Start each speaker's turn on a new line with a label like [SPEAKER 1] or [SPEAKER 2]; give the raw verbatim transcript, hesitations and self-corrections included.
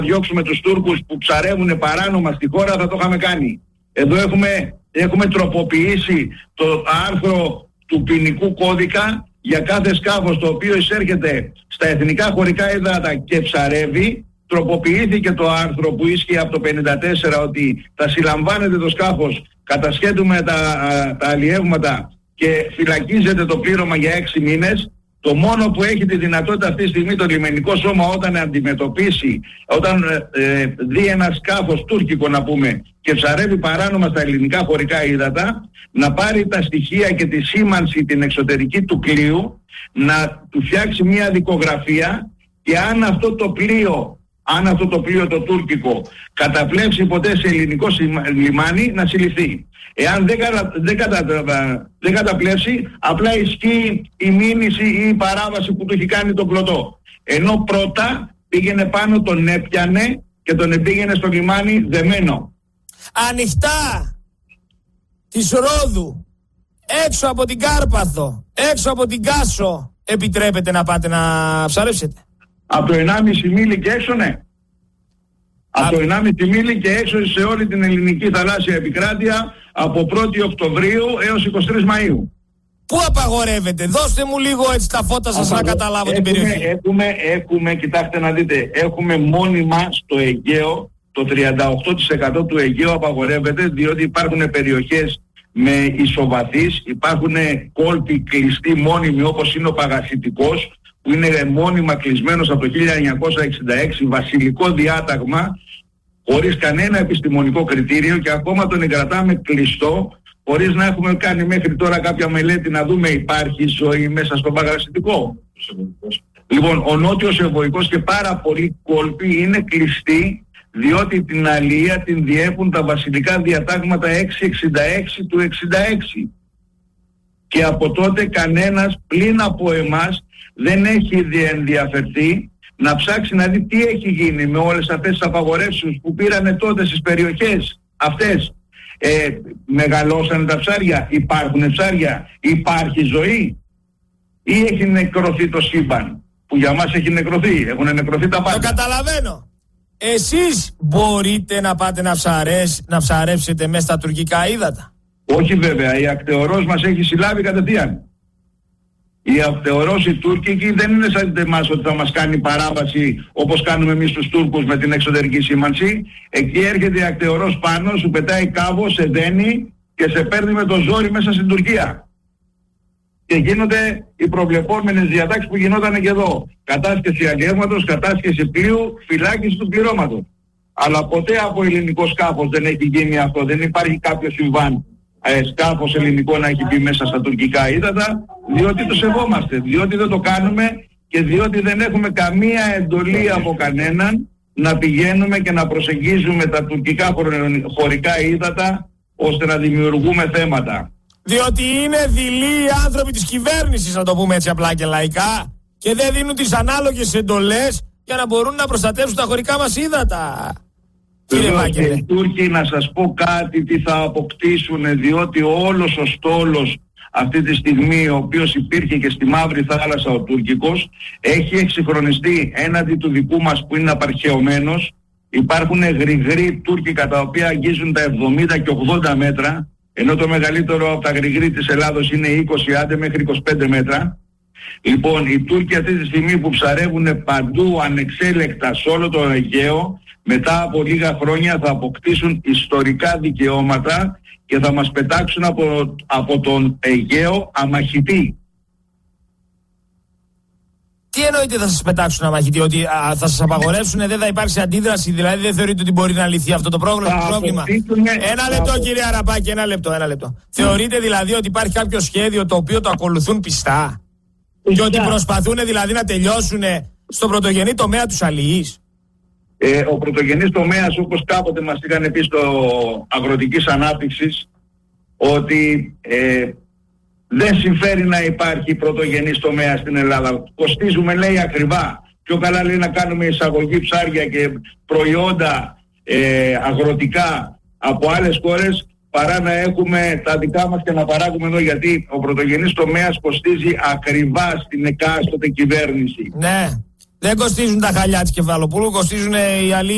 [SPEAKER 1] διώξουμε τους Τούρκους που ψαρεύουν παράνομα στη χώρα, θα το είχαμε κάνει. Εδώ έχουμε, έχουμε τροποποιήσει το άρθρο του ποινικού κώδικα για κάθε σκάφος το οποίο εισέρχεται στα εθνικά χωρικά ύδατα και ψαρεύει. Τροποποιήθηκε το άρθρο που ίσχυε από το πενήντα τέσσερα ότι θα συλλαμβάνεται το σκάφος, κατασχέτουμε τα, τα αλλιεύματα και φυλακίζεται το πλήρωμα για έξι μήνες. Το μόνο που έχει τη δυνατότητα αυτή τη στιγμή το λιμενικό σώμα όταν αντιμετωπίσει, όταν ε, δει ένα σκάφος τουρκικό να πούμε και ψαρεύει παράνομα στα ελληνικά χωρικά ύδατα, να πάρει τα στοιχεία και τη σήμανση την εξωτερική του πλοίου, να του φτιάξει μια δικογραφία και αν αυτό το πλοίο, αν αυτό το πλοίο το τουρκικό καταπλέψει ποτέ σε ελληνικό λιμάνι, να συλληφθεί. Εάν δεν, κατα, δεν, κατα, δεν καταπλέψει, απλά ισχύει η μήνυση ή η παράβαση που του έχει κάνει τον πλωτό. Ενώ πρώτα πήγαινε πάνω, τον έπιανε και τον πήγαινε στο λιμάνι δεμένο.
[SPEAKER 2] Ανοιχτά της Ρόδου, έξω από την Κάρπαθο, έξω από την Κάσο, επιτρέπετε να πάτε να ψαρέψετε?
[SPEAKER 1] Από το ενάμιση μίλι και έξω, ναι. Από το ενάμιση μίλι και έξω σε όλη την ελληνική θαλάσσια επικράτεια από πρώτη Οκτωβρίου έως εικοστή τρίτη Μαΐου.
[SPEAKER 2] Πού απαγορεύεται? Δώστε μου λίγο έτσι τα φώτα σας Απαγω... να καταλάβω
[SPEAKER 1] έχουμε,
[SPEAKER 2] την περιοχή.
[SPEAKER 1] Έχουμε, έχουμε, κοιτάξτε να δείτε, έχουμε μόνιμα στο Αιγαίο, το τριάντα οκτώ τοις εκατό του Αιγαίου απαγορεύεται, διότι υπάρχουν περιοχές με ισοβαθείς, υπάρχουν κόλποι κλειστοί μόνιμοι όπως είναι ο Παγασιτικός, που είναι μόνιμα κλεισμένος από το χίλια εννιακόσια εξήντα έξι, βασιλικό διάταγμα, χωρίς κανένα επιστημονικό κριτήριο και ακόμα τον εγκρατάμε κλειστό, χωρίς να έχουμε κάνει μέχρι τώρα κάποια μελέτη να δούμε υπάρχει ζωή μέσα στο Παγασιτικό. Λοιπόν, ο νότιος Ευωικός και πάρα πολλοί κόλποι είναι κλειστοί, διότι την αλία την διέπουν τα βασιλικά διατάγματα εξακόσια εξήντα έξι του εξήντα έξι. Και από τότε κανένας πλην από εμάς δεν έχει ενδιαφερθεί να ψάξει να δει τι έχει γίνει με όλες αυτές τις απαγορεύσεις που πήρανε τότε στις περιοχές αυτές. Ε, μεγαλώσανε τα ψάρια, υπάρχουν ψάρια, υπάρχει ζωή ή έχει νεκρωθεί το σύμπαν, που για μας έχει νεκρωθεί, έχουν νεκρωθεί τα πάντα.
[SPEAKER 2] Το καταλαβαίνω. Εσείς μπορείτε να πάτε να, ψαρές, να ψαρέψετε μέσα στα τουρκικά ύδατα?
[SPEAKER 1] Όχι βέβαια, η ακτεωρός μας έχει συλλάβει κατευθείαν. Η ακτεωρός η τουρκική δεν είναι σαν εμάς ότι θα μας κάνει παράβαση όπως κάνουμε εμείς τους Τούρκους με την εξωτερική σήμανση. Εκεί έρχεται η ακτεωρός πάνω, σου πετάει κάβο, σε δένει και σε παίρνει με το ζόρι μέσα στην Τουρκία. Και γίνονται οι προβλεπόμενες διατάξεις που γινόταν και εδώ. Κατάσχεση αλλιεύματος, κατάσχεση πλοίου, φυλάκιση του πληρώματος. Αλλά ποτέ από ελληνικό σκάφος δεν έχει γίνει αυτό. Δεν υπάρχει κάποιο συμβάν ε, σκάφος ελληνικό να έχει μπει μέσα στα τουρκικά ύδατα, διότι το σεβόμαστε, διότι δεν το κάνουμε και διότι δεν έχουμε καμία εντολή από κανέναν να πηγαίνουμε και να προσεγγίζουμε τα τουρκικά χωρικά ύδατα ώστε να δημιουργούμε θέματα.
[SPEAKER 2] Διότι είναι δειλοί οι άνθρωποι της κυβέρνησης, να το πούμε έτσι απλά και λαϊκά, και δεν δίνουν τις ανάλογες εντολές για να μπορούν να προστατεύσουν τα χωρικά μας ύδατα. Κύριε Βάγγελε,
[SPEAKER 1] οι Τούρκοι, να σας πω κάτι τι θα αποκτήσουν, διότι όλος ο στόλος αυτή τη στιγμή, ο οποίος υπήρχε και στη Μαύρη Θάλασσα ο τουρκικός, έχει εξυγχρονιστεί έναντι του δικού μας που είναι απαρχαιωμένος. Υπάρχουν γρηγροί τουρκικά τα οποία αγγίζουν τα εβδομήντα και ογδόντα μέτρα, ενώ το μεγαλύτερο από τα γρηγροί της Ελλάδος είναι είκοσι άντε μέχρι είκοσι πέντε μέτρα. Λοιπόν, οι Τούρκοι αυτή τη στιγμή που ψαρεύουν παντού ανεξέλεκτα σε όλο το Αιγαίο, μετά από λίγα χρόνια θα αποκτήσουν ιστορικά δικαιώματα και θα μας πετάξουν από, από τον Αιγαίο αμαχητή.
[SPEAKER 2] Τι εννοείται θα σας πετάξουν αμαχητή? Ότι α, θα σας απαγορεύσουν, δεν θα υπάρξει αντίδραση? Δηλαδή δεν θεωρείτε ότι μπορεί να λυθεί αυτό το πρόβλημα? πρόβλημα. Ένα λεπτό κύριε Αραπάκη, ένα λεπτό, ένα λεπτό. Mm. Θεωρείτε δηλαδή ότι υπάρχει κάποιο σχέδιο το οποίο το ακολουθούν πιστά? Yeah. Και ότι προσπαθούν δηλαδή να τελειώσουν στον πρωτογενή τομέα τους αλληλείς?
[SPEAKER 1] Ε, ο πρωτογενής τομέας, όπως κάποτε μας είχαν πει στο αγροτικής ανάπτυξης, ότι ε, δεν συμφέρει να υπάρχει πρωτογενής τομέας στην Ελλάδα. Κοστίζουμε, λέει, ακριβά. Πιο καλά, λέει, να κάνουμε εισαγωγή ψάρια και προϊόντα ε, αγροτικά από άλλες χώρες παρά να έχουμε τα δικά μας και να παράγουμε εδώ, γιατί ο πρωτογενής τομέας κοστίζει ακριβά στην εκάστοτε κυβέρνηση.
[SPEAKER 2] Ναι. Δεν κοστίζουν τα χαλιά της Κεφαλοπούλου, κοστίζουν οι άλλοι.